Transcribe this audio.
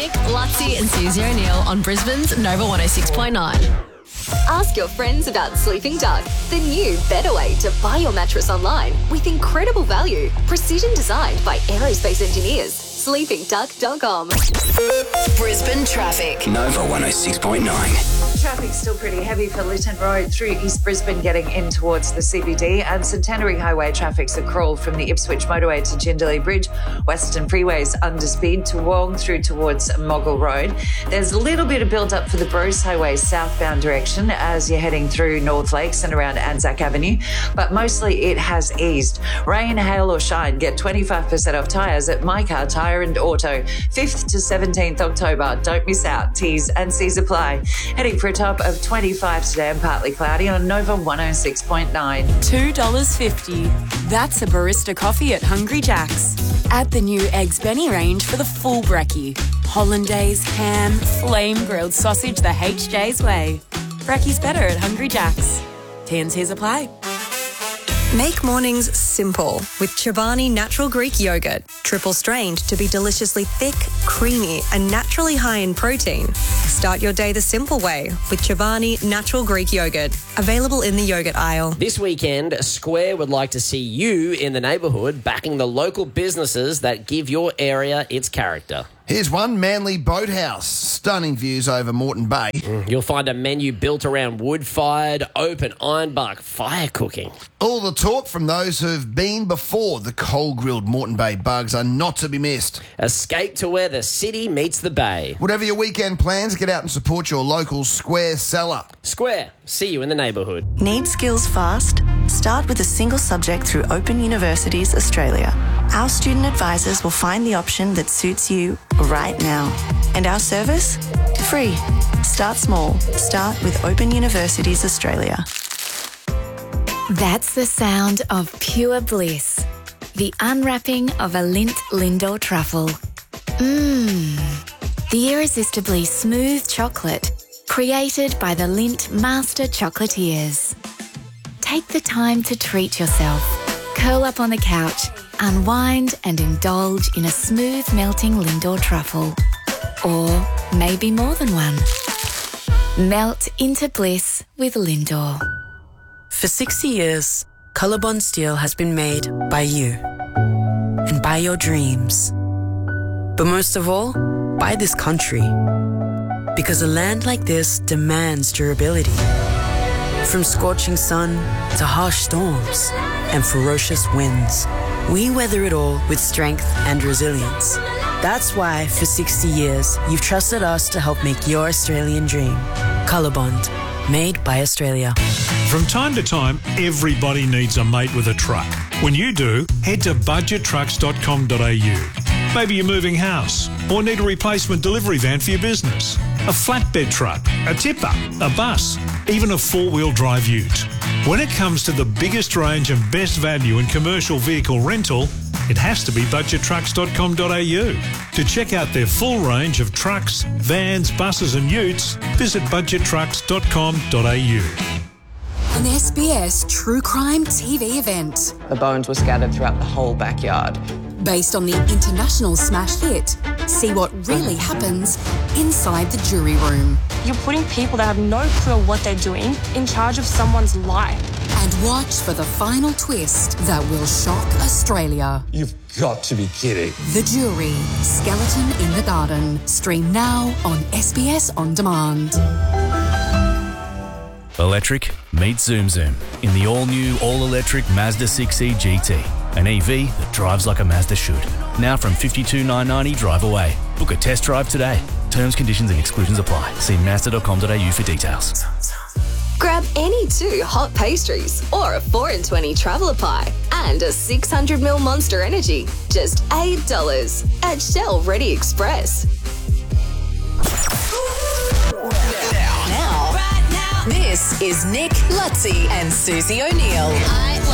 Nick, Lutzi and Susie O'Neill on Brisbane's Nova 106.9. Ask your friends about Sleeping Duck, the new better way to buy your mattress online with incredible value, precision designed by aerospace engineers. SleepingDuck.com. Brisbane traffic. Nova 106.9. Traffic's still pretty heavy for Lytton Road through East Brisbane getting in towards the CBD, and Centenary Highway traffic's a crawl from the Ipswich motorway to Jindalee Bridge. Western Freeway's underspeed to Wong through towards Moggle Road. There's a little bit of build-up for the Bruce Highway southbound direction as you're heading through North Lakes and around Anzac Avenue, but mostly it has eased. Rain, hail or shine, get 25% off tyres at My Car Tyre and Auto. 5th to 17th October. Don't miss out. T's and C's apply. Heading for a top of 25 today and partly cloudy on Nova 106.9. $2.50. That's a barista coffee at Hungry Jack's. Add the new Eggs Benny range for the full brekkie. Hollandaise, ham, flame grilled sausage the HJ's way. Brekkie's better at Hungry Jack's. T&Cs apply. Make mornings simple with Chobani Natural Greek Yogurt. Triple strained to be deliciously thick, creamy and naturally high in protein. Start your day the simple way with Chobani Natural Greek Yogurt. Available in the yogurt aisle. This weekend, Square would like to see you in the neighbourhood backing the local businesses that give your area its character. Here's one, Manly Boathouse. Stunning views over Moreton Bay. You'll find a menu built around wood-fired, open ironbark fire cooking. All the talk from those who've been before. The coal-grilled Moreton Bay bugs are not to be missed. Escape to where the city meets the bay. Whatever your weekend plans, get out and support your local Square seller. Square, see you in the neighbourhood. Need skills fast? Start with a single subject through Open Universities Australia. Our student advisors will find the option that suits you right now. And our service? Free. Start small. Start with Open Universities Australia. That's the sound of pure bliss. The unwrapping of a Lindt Lindor truffle. The irresistibly smooth chocolate created by the Lindt Master Chocolatiers. Take the time to treat yourself. Curl up on the couch, unwind and indulge in a smooth melting Lindor truffle. Or maybe more than one. Melt into bliss with Lindor. For 60 years, Colorbond Steel has been made by you and by your dreams. But most of all, by this country. Because a land like this demands durability. From scorching sun to harsh storms and ferocious winds, we weather it all with strength and resilience. That's why, for 60 years, you've trusted us to help make your Australian dream. Colorbond, made by Australia. From time to time, everybody needs a mate with a truck. When you do, head to budgettrucks.com.au. Maybe you're moving house or need a replacement delivery van for your business, a flatbed truck, a tipper, a bus, even a four-wheel drive ute. When it comes to the biggest range and best value in commercial vehicle rental, it has to be budgettrucks.com.au. To check out their full range of trucks, vans, buses and utes, visit budgettrucks.com.au. An SBS True Crime TV event. The bones were scattered throughout the whole backyard. Based on the international smash hit, see what really happens inside the jury room. You're putting people that have no clue what they're doing in charge of someone's life. And watch for the final twist that will shock Australia. You've got to be kidding. The Jury, Skeleton in the Garden. Stream now on SBS On Demand. Electric meets Zoom Zoom in the all-new, all-electric Mazda 6e GT. An EV that drives like a Mazda should. Now from $52,990 drive away. Book a test drive today. Terms, conditions and exclusions apply. See Mazda.com.au for details. Grab any 2 hot pastries or a 4 in 20 traveller pie and a 600ml Monster Energy. Just $8 at Shell Ready Express. Now, this is Nick, Lutzi and Susie O'Neill.